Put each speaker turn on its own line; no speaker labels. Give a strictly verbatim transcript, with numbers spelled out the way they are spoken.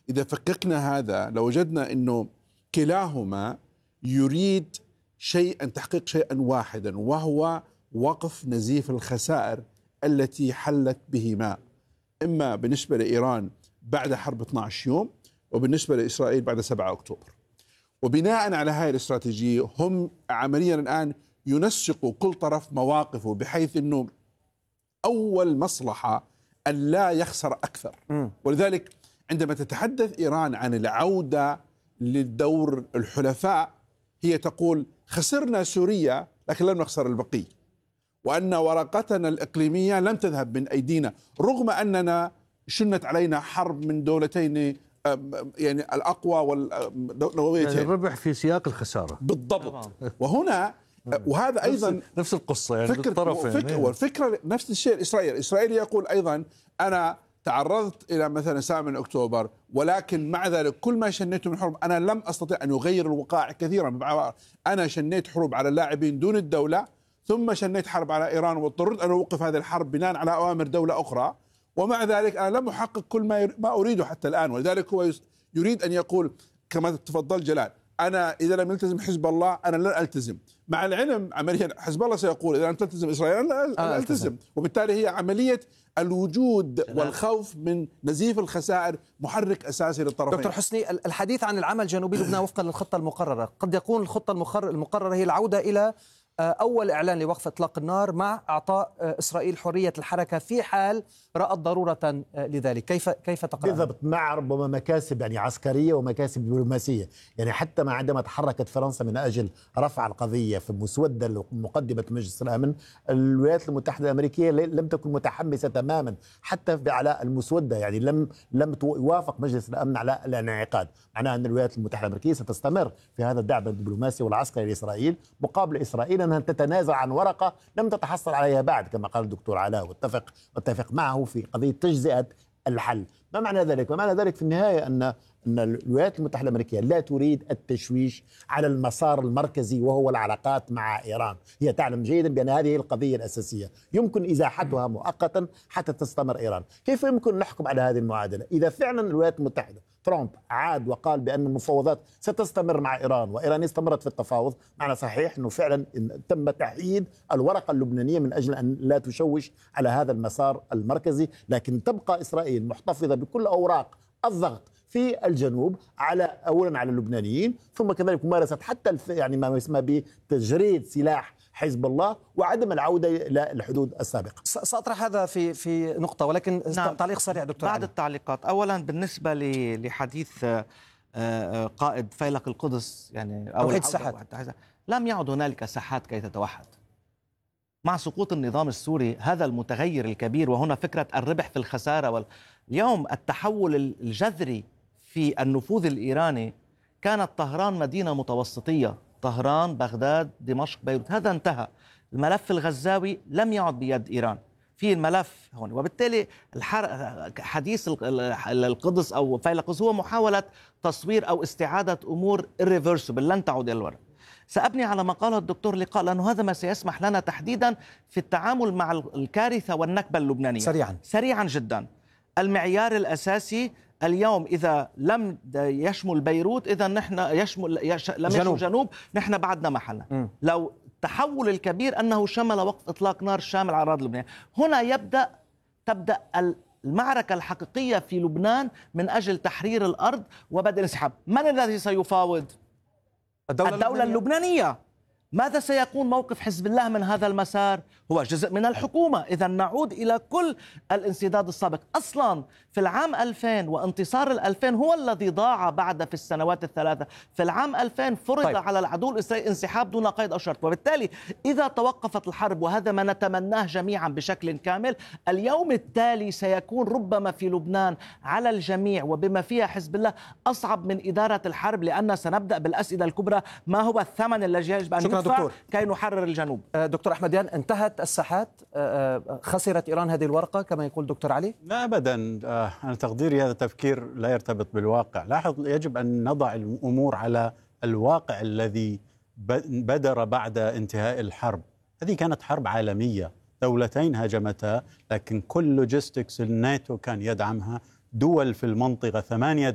إذا فككنا هذا لوجدنا أنه كلاهما يريد شيئا، تحقيق شيئا واحدا، وهو وقف نزيف الخسائر التي حلت بهما، إما بالنسبة لإيران بعد حرب اثني عشر يوم، وبالنسبة لإسرائيل بعد سبعة أكتوبر. وبناء على هذه الاستراتيجية هم عمليا الآن ينسقوا كل طرف مواقفه، بحيث أنه أول مصلحة أن لا يخسر أكثر. م. ولذلك عندما تتحدث إيران عن العودة للدور الحلفاء، هي تقول خسرنا سوريا لكن لم نخسر البقية، وأن ورقتنا الإقليمية لم تذهب من أيدينا، رغم أننا شنت علينا حرب من دولتين يعني الأقوى والنوويتين.
يعني الربح في سياق الخسارة
بالضبط. وهنا وهذا أيضا
نفس القصة يعني
فكرة فكرة والفكرة نفس الشيء. إسرائيل إسرائيل يقول أيضا أنا تعرضت إلى مثلا سابع من أكتوبر، ولكن مع ذلك كل ما شنيته من حروب أنا لم أستطيع أن أغير الوقائع كثيرا. أنا شنيت حروب على اللاعبين دون الدولة، ثم شنيت حرب على إيران واضطررت أن أوقف هذه الحرب بناء على أوامر دولة أخرى، ومع ذلك أنا لم أحقق كل ما ما أريده حتى الآن. ولذلك هو يريد أن يقول كما تفضل جلال، أنا إذا لم يلتزم حزب الله أنا لن ألتزم، مع العلم عمليا حزب الله سيقول إذا لم تلتزم إسرائيل أنا لن ألتزم. وبالتالي هي عملية الوجود جلال. والخوف من نزيف الخسائر محرك أساسي للطرفين.
دكتور حسني، الحديث عن العمل جنوبي لبنان وفقا للخطة المقررة، قد يكون الخطة المقررة هي العودة إلى أول إعلان لوقف إطلاق النار مع إعطاء إسرائيل حرية الحركة في حال رأت ضرورة لذلك. كيف كيف تقرأ؟
بالضبط، مع ربما مكاسب يعني عسكرية ومكاسب دبلوماسية. يعني حتى عندما تحركت فرنسا من أجل رفع القضية في مسودة مقدمة مجلس الأمن، الولايات المتحدة الأمريكية لم تكن متحمسة تماما حتى على المسودة، يعني لم لم يوافق مجلس الأمن على الانعقاد. معناها أن الولايات المتحدة الأمريكية ستستمر في هذا الدعم الدبلوماسي والعسكري لإسرائيل، مقابل إسرائيل أنها تتنازل عن ورقة لم تتحصل عليها بعد، كما قال الدكتور علاء، واتفق واتفق معه في قضية تجزئة الحل. ما معنى ذلك؟ ومعنى ذلك في النهاية أن أن الولايات المتحدة الأمريكية لا تريد التشويش على المسار المركزي وهو العلاقات مع إيران. هي تعلم جيدا بأن هذه القضية الأساسية يمكن إزاحتها مؤقتا حتى تستمر إيران. كيف يمكن نحكم على هذه المعادلة إذا فعلا الولايات المتحدة ترامب عاد وقال بأن المفاوضات ستستمر مع إيران وإيران استمرت في التفاوض؟ معنى صحيح أنه فعلا تم تحييد الورقة اللبنانية من أجل أن لا تشوش على هذا المسار المركزي، لكن تبقى إسرائيل محتفظة بكل أوراق الضغط في الجنوب على أولا على اللبنانيين، ثم كذلك ممارسة حتى يعني ما يسمى بتجريد سلاح حزب الله وعدم العودة إلى الحدود السابقة.
سأطرح هذا في في نقطة، ولكن نعم. تعليق سريع دكتور.
بعد التعليقات، أولا بالنسبة لحديث قائد فيلق القدس يعني
توحيد الساحات،
لم يعد هنالك ساحات كي تتوحد. مع سقوط النظام السوري هذا المتغير الكبير، وهنا فكرة الربح في الخسارة وال... اليوم التحول الجذري في النفوذ الإيراني، كانت طهران مدينة متوسطية، طهران، بغداد، دمشق، بيروت، هذا انتهى. الملف الغزاوي لم يعد بيد إيران، في الملف هون، وبالتالي الحر... حديث القدس أو فيلق القدس هو محاولة تصوير أو استعادة أمور irreversible لن تعود إلى الوراء. سأبني على ما قاله الدكتور لقاء، لأنه هذا ما سيسمح لنا تحديدا في التعامل مع الكارثة والنكبة اللبنانية.
سريعا
سريعا جدا. المعيار الأساسي اليوم إذا لم يشمل بيروت، إذا نحن يشمل يش... لم يشمل جنوب, جنوب نحن بعدنا محلنا. م. لو التحول الكبير أنه شمل وقف إطلاق نار شامل على الأراضي اللبنانية، هنا يبدأ تبدأ المعركة الحقيقية في لبنان من أجل تحرير الأرض وبدء الانسحاب. من الذي سيفاوض؟ الدولة, الدولة اللبنانية. اللبنانية. ماذا سيكون موقف حزب الله من هذا المسار؟ هو جزء من الحكومة. إذا نعود إلى كل الانسداد السابق. أصلا في العام ألفين وانتصار الألفين هو الذي ضاع بعد في السنوات الثلاثة. في العام ألفين فرض طيب. على العدو الإسرائيلي انسحاب دون قيد أو شرط، وبالتالي إذا توقفت الحرب، وهذا ما نتمناه جميعا بشكل كامل، اليوم التالي سيكون ربما في لبنان على الجميع وبما فيها حزب الله أصعب من إدارة الحرب، لأن سنبدأ بالأسئلة الكبرى: ما هو الثمن الذي يجب أن يدفع كي نحرر الجنوب؟
دكتور أحمديان، انتهت الساحات؟ خسرت إيران هذه الورقة كما يقول دكتور علي؟
لا أبدا، أنا تقديري هذا تفكير لا يرتبط بالواقع. لاحظ، يجب أن نضع الأمور على الواقع الذي بدر بعد انتهاء الحرب. هذه كانت حرب عالمية، دولتين هاجمتها، لكن كل لوجيستكس الناتو كان يدعمها، دول في المنطقة، ثمانية